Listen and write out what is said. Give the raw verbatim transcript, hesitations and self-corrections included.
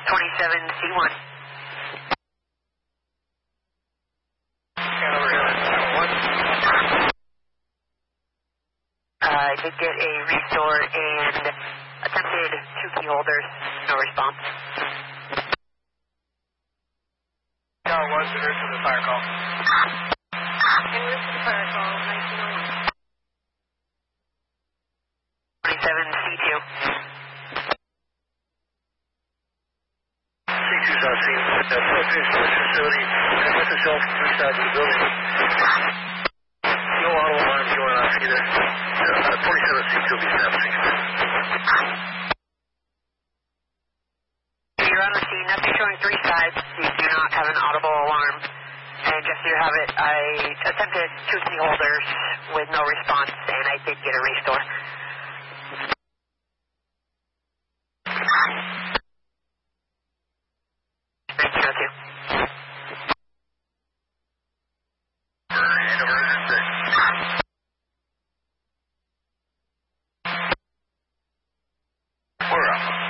twenty-seven C one. Scan over here. One. Uh, I did get a restore and attempted two key holders. No response. Tower one, reverse to the fire call. En route to the fire call, nineteen oh one. twenty-seven C two. C two's on scene. Uh, propane storage facility. And let yourself inside the building. No auto alarms going off either. Uh, twenty-seven C two will be establishing. You're on the scene. Nothing showing three sides. You do not have an audible alarm. And just so you have it, I attempted two key holders with no response, and I did get a restore. nineteen oh two. We're up.